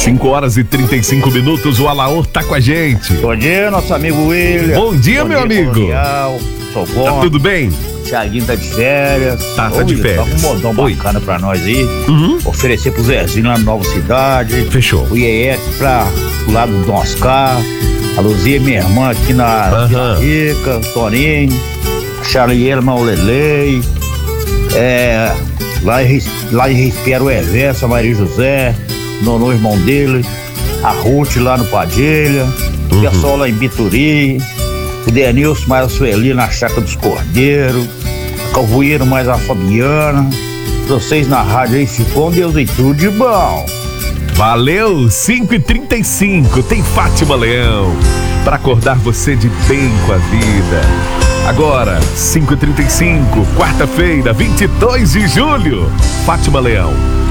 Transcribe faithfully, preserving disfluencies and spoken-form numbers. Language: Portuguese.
cinco horas e trinta e cinco minutos, o Alaor tá com a gente. Bom dia, nosso amigo William. Bom dia, Bom meu dia, amigo. Colonial. Sou bom. Tá tudo bem? Thiaguinho tá de férias. Tá, tá Ô, de William, férias. Tá com um modão Oi. bacana pra nós aí. Uhum. Oferecer pro Zezinho lá na Nova Cidade. Fechou. O Iê pra o lado do Oscar. A Luzia, minha irmã aqui na Aham. Vila Rica. Toninho. A Charliela Maulelei. É. Lá em, Ris- lá em Rispero, o Everson, a Maria José. O Nono, irmão dele. A Ruth lá no Padilha. O pessoal lá em Bituri. O Denilson mais a Sueli na Chácara dos Cordeiros. A Calvoeiro mais a Fabiana. Vocês na rádio aí, ficou um Deus e tudo de bom. Valeu, cinco e trinta e cinco, tem Fátima Leão para acordar você de bem com a vida. Agora, cinco e trinta e cinco, quarta-feira, vinte e dois de julho, Fátima Leão.